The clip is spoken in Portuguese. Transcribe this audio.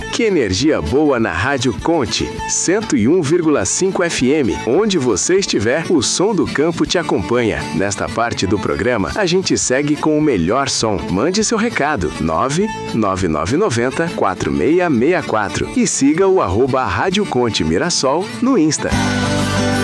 Que energia boa na Rádio Conte, 101,5 FM. Onde você estiver, o som do campo te acompanha. Nesta parte do programa, a gente segue com o melhor som. Mande seu recado, 99990-4664. E siga o @Rádio Conte Mirassol no Insta.